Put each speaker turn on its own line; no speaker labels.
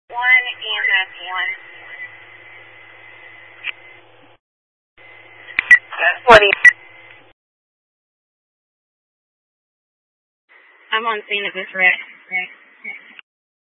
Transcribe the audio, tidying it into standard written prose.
One EMS one. That's what he. I'm on scene of this wreck.